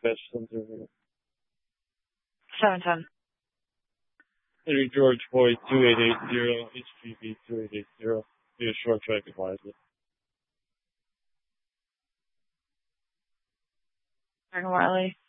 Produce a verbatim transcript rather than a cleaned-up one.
best center here. seven ten. Henry George Boyd two eight eight zero, H G V two eight eight zero. Be a short track advisor. Morgan Wiley.